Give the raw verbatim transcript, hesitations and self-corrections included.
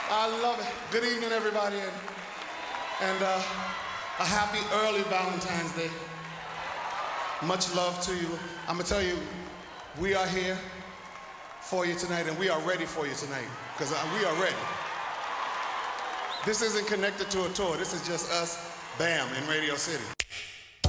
I love it. Good evening, everybody, and, and uh, a happy early Valentine's Day. Much love to you. I'm gonna tell you, we are here for you tonight, and we are ready for you tonight, because we are ready. This isn't connected to a tour. This is just us, bam, in Radio City.